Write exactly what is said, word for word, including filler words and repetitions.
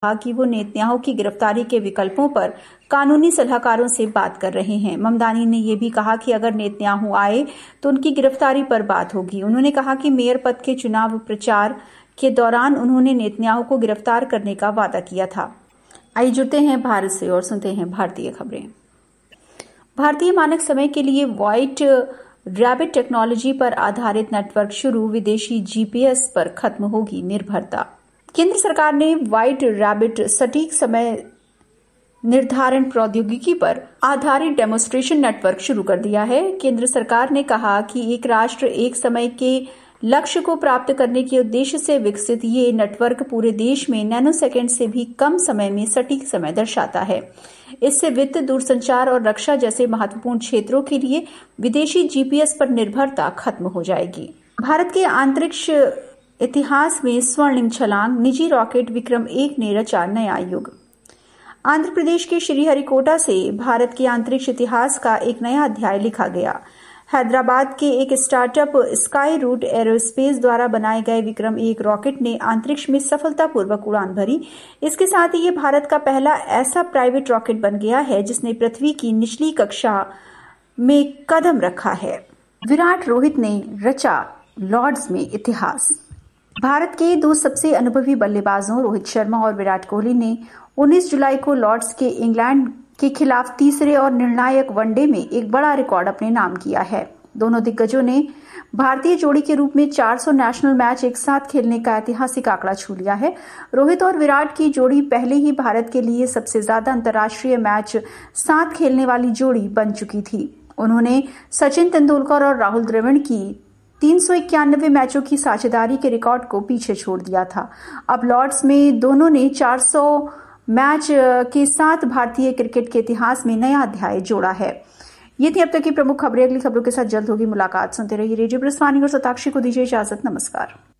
कहा कि वो नेतन्याहू की गिरफ्तारी के विकल्पों पर कानूनी सलाहकारों से बात कर रहे हैं। ममदानी ने यह भी कहा कि अगर नेतन्याहू आए तो उनकी गिरफ्तारी पर बात होगी। उन्होंने कहा कि मेयर पद के चुनाव प्रचार के दौरान उन्होंने नेतन्याहू को गिरफ्तार करने का वादा किया था। आइए जुड़ते हैं भारत से और सुनते हैं भारतीय खबरें। भारतीय मानक समय के लिए व्हाइट रैबिट टेक्नोलॉजी पर आधारित नेटवर्क शुरू, विदेशी जीपीएस पर खत्म होगी निर्भरता। केंद्र सरकार ने व्हाइट रैबिट सटीक समय निर्धारण प्रौद्योगिकी पर आधारित डेमोन्स्ट्रेशन नेटवर्क शुरू कर दिया है। केंद्र सरकार ने कहा कि एक राष्ट्र एक समय के लक्ष्य को प्राप्त करने के उद्देश्य से विकसित ये नेटवर्क पूरे देश में नैनो सेकंड से भी कम समय में सटीक समय दर्शाता है। इससे वित्त, दूरसंचार और रक्षा जैसे महत्वपूर्ण क्षेत्रों के लिए विदेशी जीपीएस पर निर्भरता खत्म हो जाएगी। भारत के अंतरिक्ष इतिहास में स्वर्णिम छलांग, निजी रॉकेट विक्रम एक ने रचा नया युग। आंध्र प्रदेश के श्रीहरिकोटा से भारत के अंतरिक्ष इतिहास का एक नया अध्याय लिखा गया। हैदराबाद के एक स्टार्टअप स्काई रूट एरोस्पेस द्वारा बनाए गए विक्रम एक रॉकेट ने अंतरिक्ष में सफलतापूर्वक उड़ान भरी। इसके साथ ही ये भारत का पहला ऐसा प्राइवेट रॉकेट बन गया है जिसने पृथ्वी की निचली कक्षा में कदम रखा है। विराट रोहित ने रचा लॉर्ड्स में इतिहास। भारत के दो सबसे अनुभवी बल्लेबाजों रोहित शर्मा और विराट कोहली ने उन्नीस जुलाई को लॉर्ड्स के इंग्लैंड के खिलाफ तीसरे और निर्णायक वनडे में एक बड़ा रिकॉर्ड अपने नाम किया है। दोनों दिग्गजों ने भारतीय जोड़ी के रूप में चार सौ नेशनल मैच एक साथ खेलने का ऐतिहासिक आंकड़ा छू लिया है। रोहित और विराट की जोड़ी पहले ही भारत के लिए सबसे ज्यादा अंतर्राष्ट्रीय मैच साथ खेलने वाली जोड़ी बन चुकी थी। उन्होंने सचिन तेंदुलकर और राहुल द्रविड़ की तीन सौ इक्यानवे मैचों की साझेदारी के रिकॉर्ड को पीछे छोड़ दिया था। अब लॉर्ड्स में दोनों ने चार सौ मैच के साथ भारतीय क्रिकेट के इतिहास में नया अध्याय जोड़ा है। ये थी अब तक की प्रमुख खबरें। अगली खबरों के साथ जल्द होगी मुलाकात। सुनते रहिए रेडियो ब्रस्वानी और सताक्षी को दीजिए इजाजत। नमस्कार।